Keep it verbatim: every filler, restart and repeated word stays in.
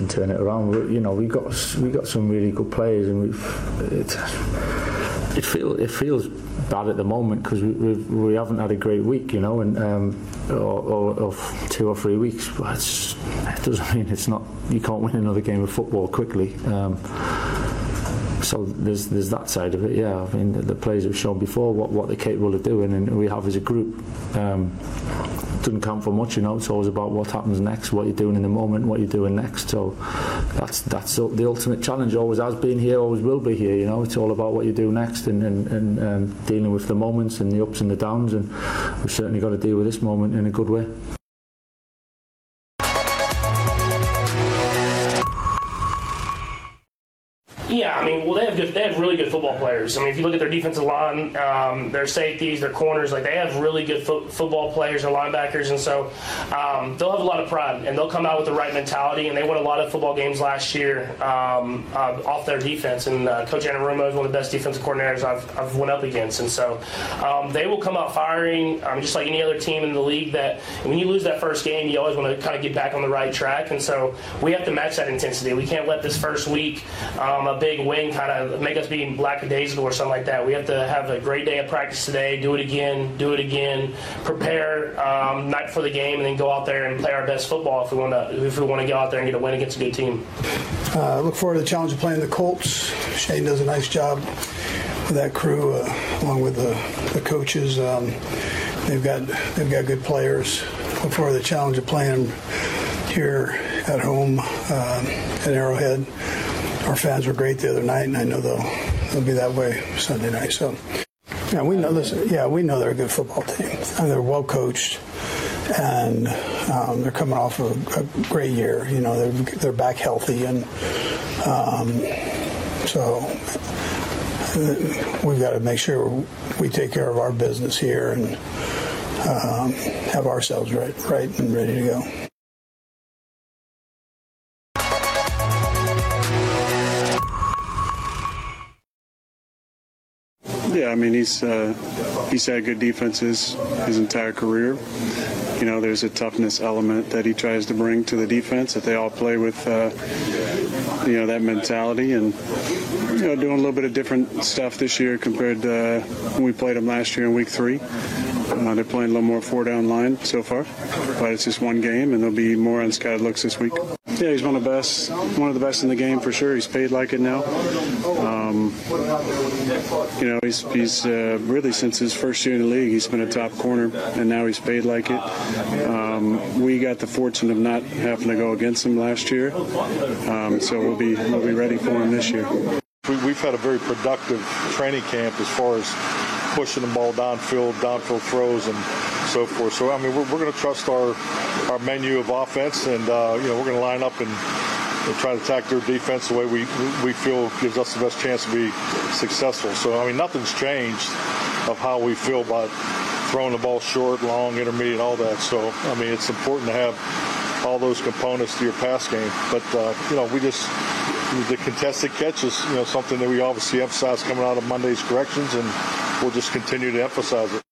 can turn it around. We, you know, we got we got some really good players, and we've it, it feels it feels bad at the moment because we we've, we haven't had a great week, you know, and um, or, or, or two or three weeks. But it's, it doesn't mean it's not. You can't win another game of football quickly. Um, So there's there's that side of it, yeah. I mean, the, the players have shown before what, what they're capable of doing, and we have as a group. Um, doesn't count for much, you know. It's always about what happens next, what you're doing in the moment, what you're doing next. So that's that's the ultimate challenge. Always has been here, always will be here. You know, it's all about what you do next, and and, and um, dealing with the moments and the ups and the downs. And we've certainly got to deal with this moment in a good way. Yeah, I mean, well, they have good, they have really good football players. I mean, if you look at their defensive line, um, their safeties, their corners, like they have really good fo- football players, their linebackers, and so um, they'll have a lot of pride, and they'll come out with the right mentality. And they won a lot of football games last year um, uh, off their defense. And uh, Coach Anarumo is one of the best defensive coordinators I've, I've went up against, and so um, they will come out firing, um, just like any other team in the league. That when you lose that first game, you always want to kind of get back on the right track, and so we have to match that intensity. We can't let this first week um, a big win kind of make us be lackadaisical or something like that. We have to have a great day of practice today, do it again, do it again, prepare um, night before the game, and then go out there and play our best football if we want to if we want to go out there and get a win against a good team. Uh, look forward to the challenge of playing the Colts. Shane does a nice job with that crew, uh, along with the, the coaches. Um, they've got they've got good players. Look forward to the challenge of playing here at home um, at Arrowhead. Our fans were great the other night, and I know they'll they'll be that way Sunday night. So, yeah, we know this. Yeah, we know they're a good football team, and they're well coached, and um, they're coming off of a great year. You know, they're they're back healthy, and um, so we've got to make sure we take care of our business here and um, have ourselves right, right and ready to go. Yeah, I mean, he's uh, he's had good defenses his entire career. You know, there's a toughness element that he tries to bring to the defense, that they all play with, uh, you know, that mentality, and, you know, doing a little bit of different stuff this year compared to uh, when we played them last year in week three. Uh, they're playing a little more four-down line so far, but it's just one game, and there'll be more unscattered looks this week. Yeah, he's one of the best, one of the best in the game for sure. He's paid like it now. Um, you know, he's he's uh, really since his first year in the league, he's been a top corner, and now he's paid like it. Um, we got the fortune of not having to go against him last year, um, so we'll be we'll be ready for him this year. We've had a very productive training camp as far as pushing the ball downfield, downfield throws, and so forth. So, I mean, we're, we're going to trust our our menu of offense, and, uh, you know, we're going to line up and, and try to attack their defense the way we we feel gives us the best chance to be successful. So, I mean, nothing's changed of how we feel about throwing the ball short, long, intermediate, all that. So, I mean, it's important to have all those components to your pass game. But, uh, you know, we just – the contested catch is, you know, something that we obviously emphasize coming out of Monday's corrections, and we'll just continue to emphasize it.